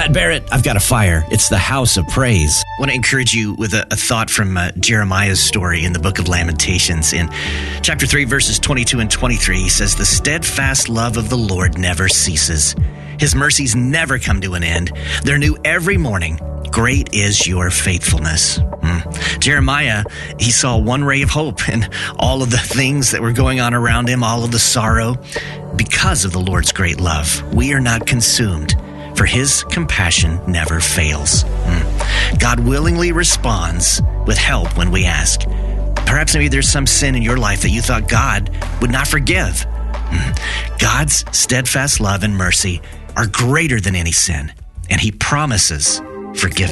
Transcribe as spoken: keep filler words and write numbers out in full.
Matt Barrett, I've got a fire. It's the house of praise. I want to encourage you with a, a thought from uh, Jeremiah's story in the book of Lamentations. In chapter three, verses twenty-two and twenty-three, he says, "The steadfast love of the Lord never ceases. His mercies never come to an end. They're new every morning. Great is your faithfulness." Mm. Jeremiah, he saw one ray of hope in all of the things that were going on around him, all of the sorrow. Because of the Lord's great love, we are not consumed, for his compassion never fails. Mm. God willingly responds with help when we ask. Perhaps maybe there's some sin in your life that you thought God would not forgive. Mm. God's steadfast love and mercy are greater than any sin, and he promises forgiveness.